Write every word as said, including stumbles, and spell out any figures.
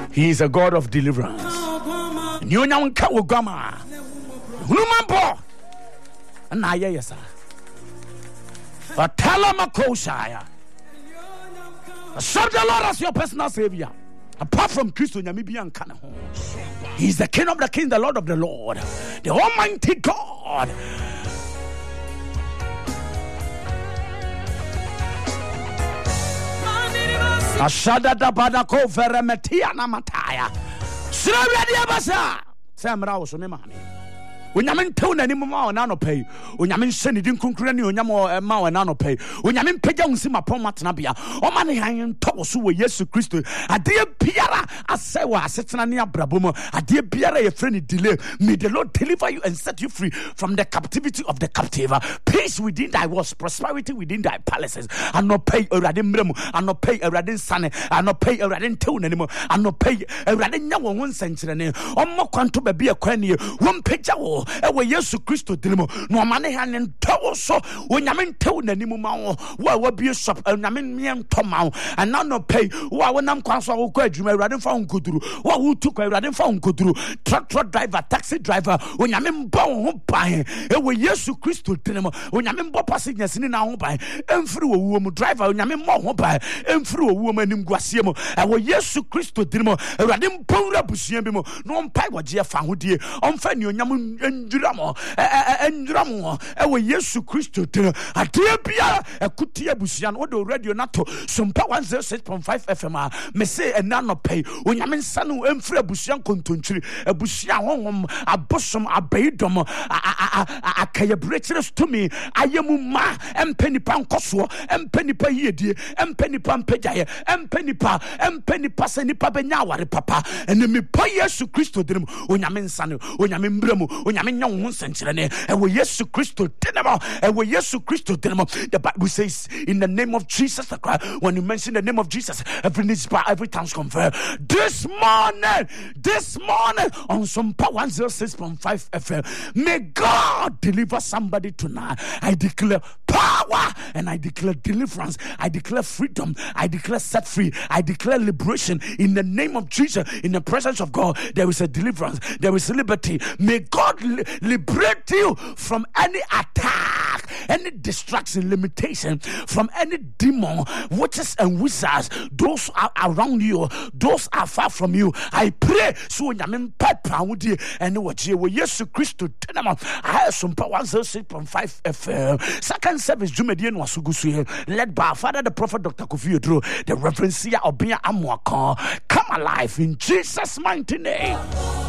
He is a God of deliverance. Nyonyam ka wogama. Hunumampo. Na ye yesa. Atala makoshaya. Serve the Lord as your personal savior. Apart from Christ, He is the King of the King, the Lord of the Lord, the Almighty God. Ashada da badako veremetia na mataya. Sira dia basa. Samra wo so me mami. Onyamen tew na nimu ma ona no pay. Onyamen hye din kunkura ni onyam ma ona no pay. Onyamen pagya unsi mapom matena bia. O ma ne han to so wo Yesu Kristo. Ade biara ase wa asetena ne abrabom. Ade biara ye free ni delay. May the Lord deliver you and set you free from the captivity of the captive. Peace within thy walls, prosperity within thy palaces. And no pay urade mremu, and no pay urade sane, and no pay urade tew na nimu, and no pay urade nya wo nsenkyere ne. Ommo kwanto ba bia kwani won pagya wo ewe Yesu Kristo dilimo no amane ha ne ntawo so onyame ntew nanimu ma wo wa wa bie shop onyame me ntoma and now no pay wa wonam kwan so wo kwa adwuma awurade mfa nkoduru wa wo tu kwa awurade mfa nkoduru truck truck driver taxi driver onyame mba wo ho ban ewe Yesu Kristo dilimo onyame mba passengers ni na ho ban emfiri wo wo mu driver onyame mba ho ban emfiri wo wo manim guasie mu ewe Yesu Kristo dilimo awurade mpawura busuan bi mu no mpai wogye fa hodie omfa ni onyam Enjuramo, enjuramo, ewe Yesu Kristo tena. Atia bia ekutia busian. Odo radio nato. Sumpa one zero six point five F M. Me say enano pay. Onyamen sanu emfre busian kontonchiri. E busian hongom abosom abeidom. Akaya breaches to me. Ayemu ma empenipa nkoswo. Empenipa yedie. Empenipa mpejaye. Empenipa empenipa se nipa benya ware papa. Ene me pa Yesu Kristo tena. Onyamen sanu. Onyamen mbremu. Onyame nya wo senkyerene ewe Yesu Kristo denemo ewe Yesu Kristo denemo. The Bible says in the name of Jesus the Christ, when you mention the name of Jesus, every knee bow, every tongue confess. This morning, this morning on some one oh six point five F M, may God deliver somebody tonight. I declare power and I declare deliverance. I declare freedom. I declare set free. I declare liberation in the name of Jesus. In the presence of God, there is a deliverance. There is liberty. May God li- liberate you from any attack, any distraction, limitation, from any demon, witches and wizards. Those are around you. Those are far from you. I pray so nyamen papa wudi and what you Yesu Kristo tenama. I have some power one oh six point five F M. Second service Jumedian Wasugusu led by our father the prophet Doctor Kofi Oduro, the Reverend Sia Obia Amwaka. Come alive in Jesus' mighty name.